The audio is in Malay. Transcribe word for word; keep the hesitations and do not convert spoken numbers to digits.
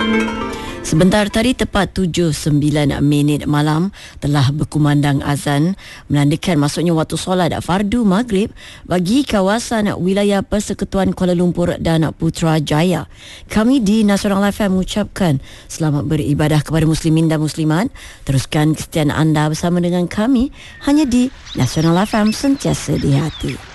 Sebentar tadi tepat tujuh sembilan minit malam telah berkumandang azan menandakan masuknya waktu solat fardu maghrib bagi kawasan wilayah Persekutuan Kuala Lumpur dan Putrajaya. Kami di Nasional F M mengucapkan selamat beribadah kepada muslimin dan muslimat. Teruskan kesetiaan anda bersama dengan kami hanya di Nasional F M, sentiasa di hati.